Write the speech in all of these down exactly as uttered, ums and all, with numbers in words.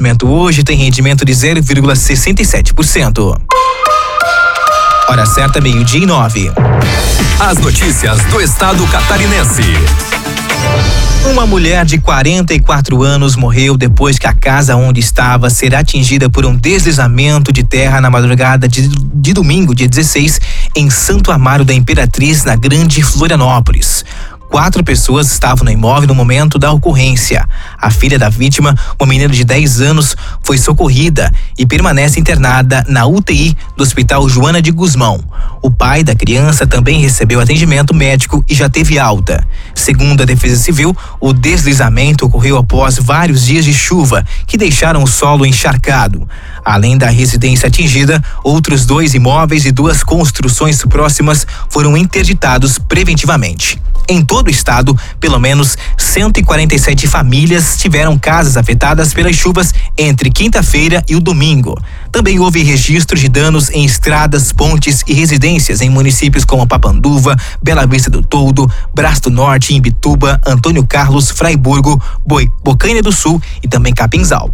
investimento hoje tem rendimento de zero vírgula sessenta e sete por cento. Hora certa, meio-dia e nove. As notícias do estado catarinense. Uma mulher de quarenta e quatro anos morreu depois que a casa onde estava será atingida por um deslizamento de terra na madrugada de, de domingo, dia dezesseis, em Santo Amaro da Imperatriz, na Grande Florianópolis. Quatro pessoas estavam no imóvel no momento da ocorrência. A filha da vítima, uma menina de dez anos, foi socorrida e permanece internada na U T I do Hospital Joana de Guzmão. O pai da criança também recebeu atendimento médico e já teve alta. Segundo a Defesa Civil, o deslizamento ocorreu após vários dias de chuva que deixaram o solo encharcado. Além da residência atingida, outros dois imóveis e duas construções próximas foram interditados preventivamente. Em todo o estado, pelo menos cento e quarenta e sete famílias tiveram casas afetadas pelas chuvas entre quinta-feira e o domingo. Também houve registro de danos em estradas, pontes e residências em municípios como Papanduva, Bela Vista do Toldo, Braço do Norte, Imbituba, Antônio Carlos, Fraiburgo, Boi, Bocaina do Sul e também Capinzal.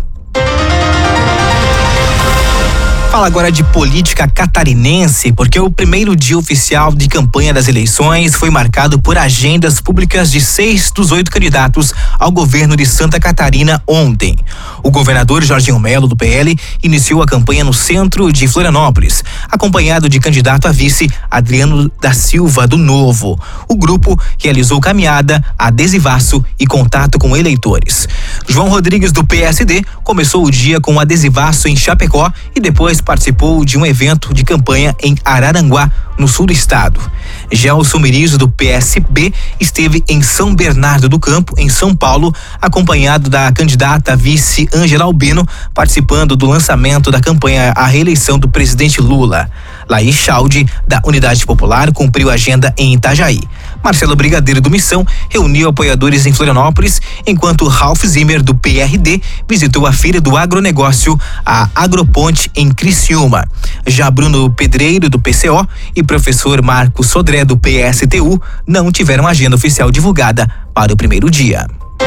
Fala agora de política catarinense, porque o primeiro dia oficial de campanha das eleições foi marcado por agendas públicas de seis dos oito candidatos ao governo de Santa Catarina ontem. O governador Jorginho Melo, do P L, iniciou a campanha no centro de Florianópolis, acompanhado de candidato a vice Adriano da Silva, do Novo. O grupo realizou caminhada, adesivaço e contato com eleitores. João Rodrigues, do P S D, começou o dia com um adesivaço em Chapecó e depois participou de um evento de campanha em Araranguá, no sul do estado. Gelson Mirizo, do P S B, esteve em São Bernardo do Campo, em São Paulo, acompanhado da candidata vice Ângela Albino, participando do lançamento da campanha à reeleição do presidente Lula. Laís Chaldi, da Unidade Popular, cumpriu a agenda em Itajaí. Marcelo Brigadeiro, do Missão, reuniu apoiadores em Florianópolis, enquanto Ralph Zimmer, do P R D, visitou a feira do agronegócio, a Agroponte, em Criciúma. Já Bruno Pedreiro, do P C O, e professor Marcos Sodré, do P S T U, não tiveram agenda oficial divulgada para o primeiro dia.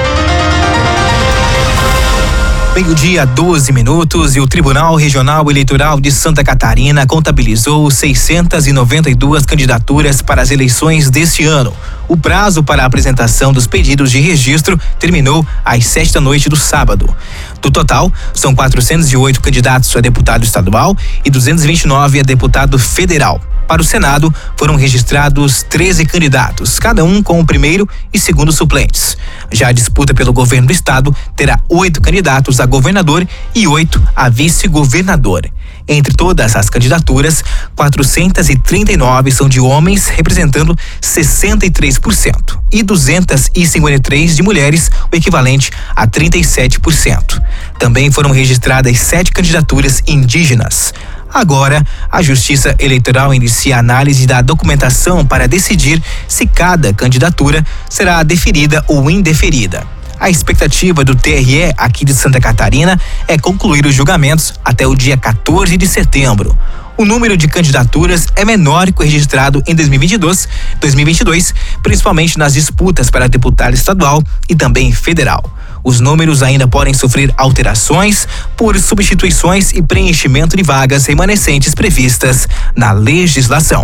Meio-dia, doze minutos, e o Tribunal Regional Eleitoral de Santa Catarina contabilizou seiscentas e noventa e duas candidaturas para as eleições deste ano. O prazo para a apresentação dos pedidos de registro terminou às sete da noite do sábado. Do total, são quatrocentos e oito candidatos a deputado estadual e duzentos e vinte e nove a deputado federal. Para o Senado, foram registrados treze candidatos, cada um com o primeiro e segundo suplentes. Já a disputa pelo governo do estado terá oito candidatos a governador e oito a vice-governador. Entre todas as candidaturas, quatrocentas e trinta e nove são de homens, representando sessenta e três por cento, e duzentas e cinquenta e três de mulheres, o equivalente a trinta e sete por cento. Também foram registradas sete candidaturas indígenas. Agora, a Justiça Eleitoral inicia a análise da documentação para decidir se cada candidatura será deferida ou indeferida. A expectativa do T R E aqui de Santa Catarina é concluir os julgamentos até o dia quatorze de setembro. O número de candidaturas é menor que o registrado em dois mil e vinte e dois, dois mil e vinte e dois, principalmente nas disputas para deputado estadual e também federal. Os números ainda podem sofrer alterações por substituições e preenchimento de vagas remanescentes previstas na legislação.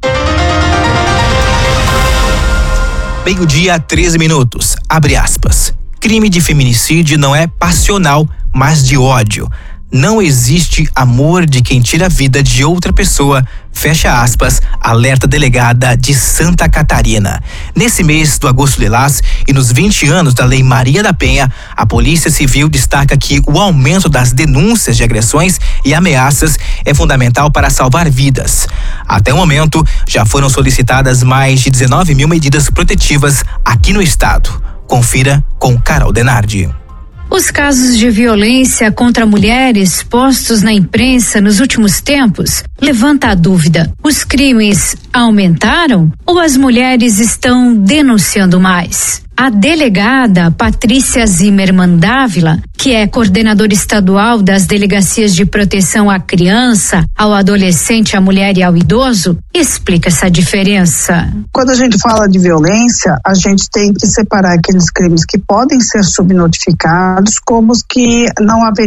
Meio-dia, treze minutos. Abre aspas. Crime de feminicídio não é passional, mas de ódio. Não existe amor de quem tira a vida de outra pessoa, fecha aspas, alerta delegada de Santa Catarina. Nesse mês do Agosto Lilás e nos vinte anos da Lei Maria da Penha, a Polícia Civil destaca que o aumento das denúncias de agressões e ameaças é fundamental para salvar vidas. Até o momento, já foram solicitadas mais de dezenove mil medidas protetivas aqui no estado. Confira com Carol Denardi. Os casos de violência contra mulheres postos na imprensa nos últimos tempos levanta a dúvida: os crimes aumentaram ou as mulheres estão denunciando mais? A delegada Patrícia Zimmermann Dávila, que é coordenadora estadual das delegacias de proteção à criança, ao adolescente, à mulher e ao idoso, explica essa diferença. Quando a gente fala de violência, a gente tem que separar aqueles crimes que podem ser subnotificados como os que não haver